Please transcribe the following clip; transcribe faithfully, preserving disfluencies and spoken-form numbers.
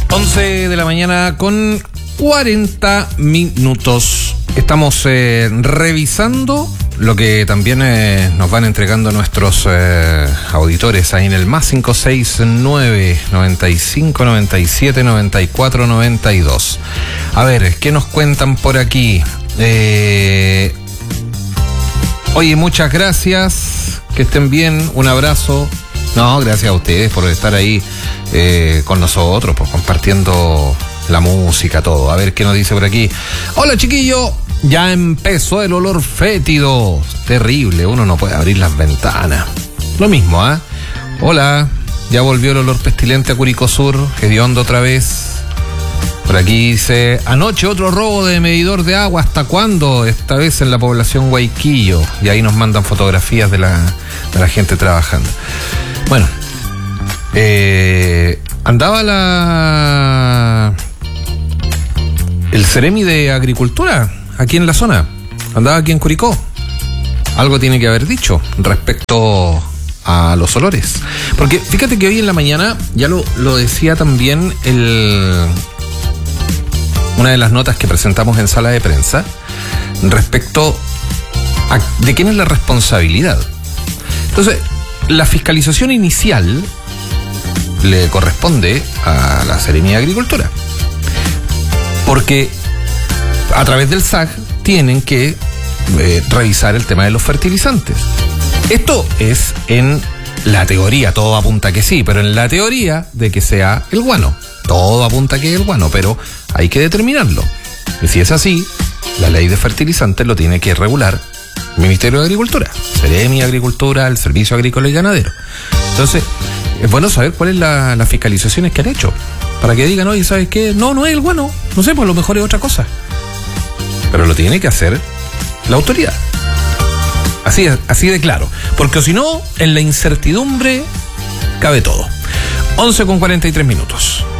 once de la mañana con cuarenta minutos. Estamos eh, revisando lo que también eh, nos van entregando nuestros eh, auditores ahí en el más cinco seis nueve, noventa y cinco, noventa y siete, noventa y cuatro, noventa y dos. A ver, ¿qué nos cuentan por aquí? Eh, oye, muchas gracias, que estén bien, un abrazo. No, gracias a ustedes por estar ahí eh, con nosotros, pues compartiendo la música, todo. A ver qué nos dice por aquí. Hola, chiquillo. Ya empezó el olor fétido. Terrible, uno no puede abrir las ventanas. Lo mismo, ¿ah? ¿eh? Hola. Ya volvió el olor pestilente a Curicó Sur. Hediondo otra vez. Por aquí dice, anoche otro robo de medidor de agua. ¿Hasta cuándo? Esta vez en la población Guayquillo. Y ahí nos mandan fotografías de la, de la gente trabajando. Bueno, eh, andaba la el Ceremi de Agricultura aquí en la zona, andaba aquí en Curicó. Algo tiene que haber dicho respecto a los olores, porque fíjate que hoy en la mañana ya lo, lo decía también el, una de las notas que presentamos en sala de prensa respecto a de quién es la responsabilidad. Entonces, la fiscalización inicial le corresponde a la Seremía de Agricultura, porque a través del S A C tienen que eh, revisar el tema de los fertilizantes. Esto es en la teoría, todo apunta que sí, pero en la teoría de que sea el guano, todo apunta que es el guano, pero hay que determinarlo. Y si es así, la ley de fertilizantes lo tiene que regular Ministerio de Agricultura, Seremi de Agricultura, el Servicio Agrícola y Ganadero. Entonces, es bueno saber cuáles son la, las fiscalizaciones que han hecho, para que digan, oye, ¿sabes qué? No, no es el guano, no sé, pues a lo mejor es otra cosa. Pero lo tiene que hacer la autoridad. Así, así de claro. Porque si no, en la incertidumbre cabe todo. once con cuarenta y tres minutos.